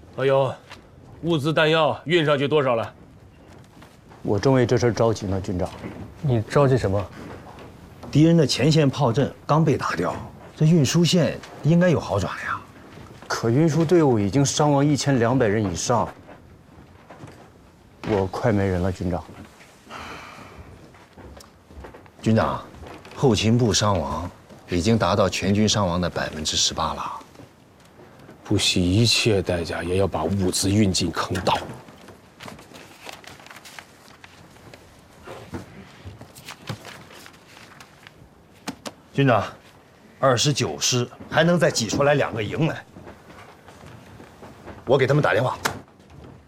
还有，物资弹药运上去多少了？ 我正为这事着急呢，军长。 你着急什么？ 敌人的前线炮阵刚被打掉，这运输线应该有好转了呀。 可运输队伍已经伤亡1200人以上，我快没人了，军长。 军长，后勤部伤亡已经达到全军伤亡的18%了。 不惜一切代价也要把物资运进坑道。 军长，29师还能再挤出来2个营来。我给他们打电话。